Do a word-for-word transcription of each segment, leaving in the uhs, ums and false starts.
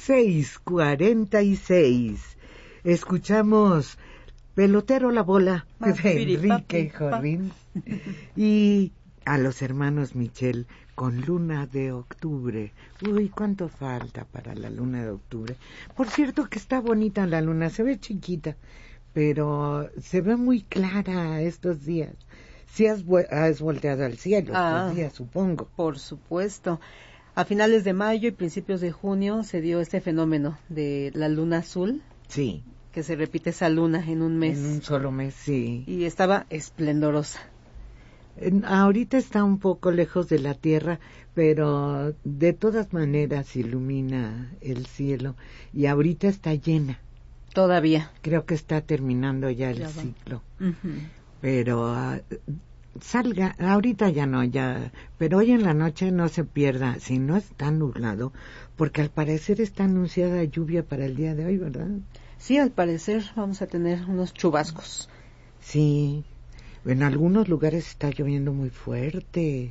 seis cuarenta y seis. Escuchamos Pelotero la bola de Enrique Jorrín y a los hermanos Michel con Luna de Octubre. Uy, cuánto falta para la Luna de Octubre. Por cierto que está bonita la luna, se ve chiquita, pero se ve muy clara estos días. Si has, has volteado al cielo ah, estos días, supongo. Por supuesto. A finales de mayo y principios de junio se dio este fenómeno de la luna azul. Sí. Que se repite esa luna en un mes. En un solo mes, sí. Y estaba esplendorosa. En, ahorita está un poco lejos de la Tierra, pero de todas maneras ilumina el cielo. Y ahorita está llena. Todavía. Creo que está terminando ya el ya ciclo. Uh-huh. Pero uh, salga, ahorita ya no, ya. Pero hoy en la noche no se pierda, si no está nublado, porque al parecer está anunciada lluvia para el día de hoy, ¿verdad? Sí, al parecer vamos a tener unos chubascos. Sí, en algunos lugares está lloviendo muy fuerte.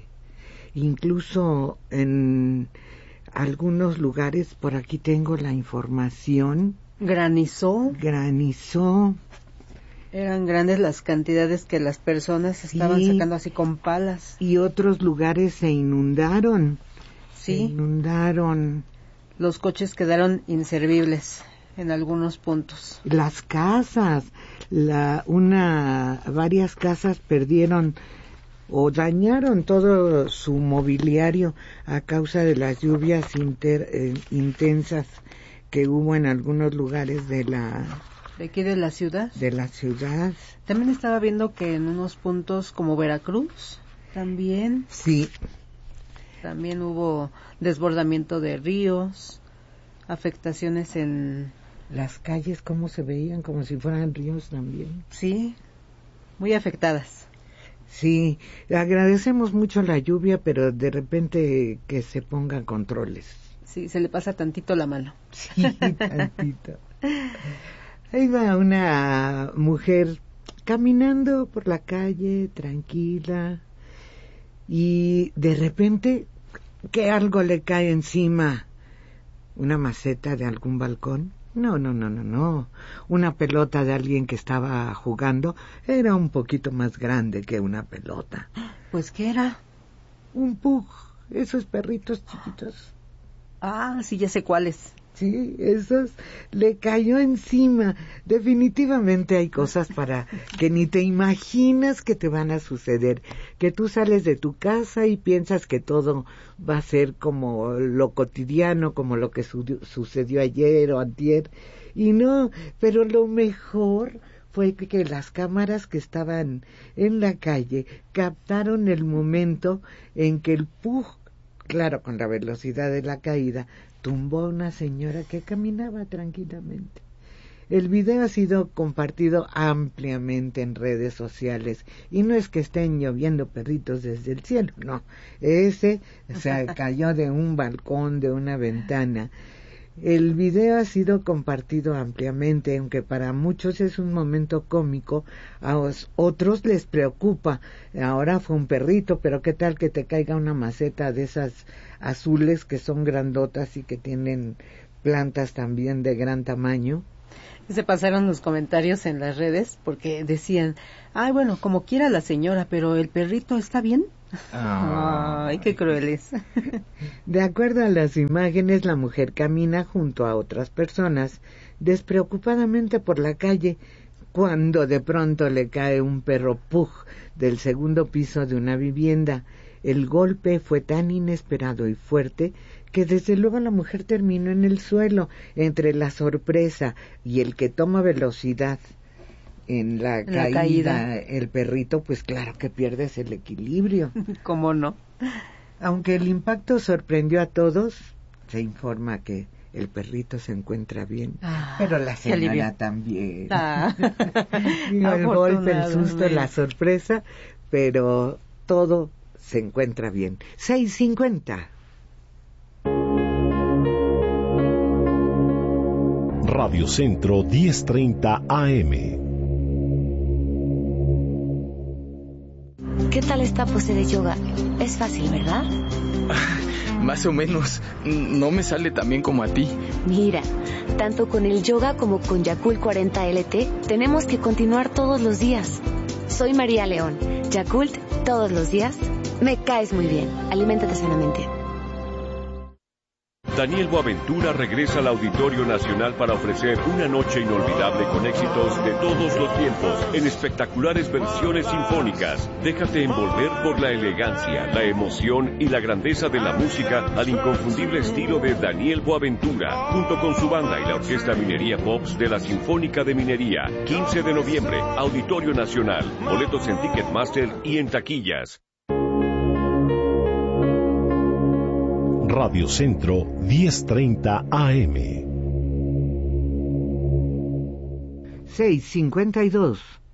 Incluso en algunos lugares, por aquí tengo la información. ¿Granizó? Granizó. Eran grandes las cantidades que las personas estaban sí, sacando así con palas. Y otros lugares se inundaron. Sí. Se inundaron. Los coches quedaron inservibles en algunos puntos. Las casas, la una varias casas perdieron o dañaron todo su mobiliario a causa de las lluvias inter, eh, intensas que hubo en algunos lugares de la de aquí de la ciudad. De la ciudad. También estaba viendo que en unos puntos como Veracruz también. Sí. También hubo desbordamiento de ríos, afectaciones en las calles, cómo se veían, como si fueran ríos también. Sí, muy afectadas. Sí, agradecemos mucho la lluvia, pero de repente que se pongan controles. Sí, se le pasa tantito la mano. Sí, tantito. Ahí va una mujer caminando por la calle, tranquila, y de repente que algo le cae encima. ¿Una maceta de algún balcón? No, no, no, no, no. Una pelota de alguien que estaba jugando. Era un poquito más grande que una pelota. ¿Pues qué era? Un pug, esos perritos chiquitos. Ah, sí, ya sé cuáles. Sí, esos le cayó encima. Definitivamente hay cosas para que ni te imaginas que te van a suceder. Que tú sales de tu casa y piensas que todo va a ser como lo cotidiano, como lo que su- sucedió ayer o antier. Y no, pero lo mejor fue que, que las cámaras que estaban en la calle captaron el momento en que el pug, claro, con la velocidad de la caída, tumbó a una señora que caminaba tranquilamente. El video ha sido compartido ampliamente en redes sociales y no es que estén lloviendo perritos desde el cielo, no. Ese se cayó de un balcón, de una ventana. El video ha sido compartido ampliamente, aunque para muchos es un momento cómico, a otros les preocupa. Ahora fue un perrito, pero qué tal que te caiga una maceta de esas azules que son grandotas y que tienen plantas también de gran tamaño. Se pasaron los comentarios en las redes porque decían, ay, bueno, como quiera la señora, pero el perrito está bien. Ah. Ay, qué crueles. De acuerdo a las imágenes, la mujer camina junto a otras personas despreocupadamente por la calle cuando de pronto le cae un perro pug del segundo piso de una vivienda. El golpe fue tan inesperado y fuerte que desde luego la mujer terminó en el suelo. Entre la sorpresa y el que toma velocidad en la, en caída, la caída, el perrito, pues claro que pierdes el equilibrio. ¿Cómo no? Aunque el impacto sorprendió a todos, se informa que el perrito se encuentra bien, ah, pero la señora también. Ah. Digo, el golpe, el susto, la sorpresa, pero todo se encuentra bien. seis cincuenta. Radio Centro diez treinta A M. ¿Qué tal esta pose de yoga? Es fácil, ¿verdad? Más o menos. No me sale tan bien como a ti. Mira, tanto con el yoga como con Yakult cuarenta L T, tenemos que continuar todos los días. Soy María León. Yakult, todos los días. Me caes muy bien. Aliméntate sanamente. Daniel Boaventura regresa al Auditorio Nacional para ofrecer una noche inolvidable con éxitos de todos los tiempos en espectaculares versiones sinfónicas. Déjate envolver por la elegancia, la emoción y la grandeza de la música al inconfundible estilo de Daniel Boaventura, junto con su banda y la Orquesta Minería Pops de la Sinfónica de Minería. quince de noviembre, Auditorio Nacional. Boletos en Ticketmaster y en taquillas. Radio Centro diez treinta A M. seis cincuenta y dos.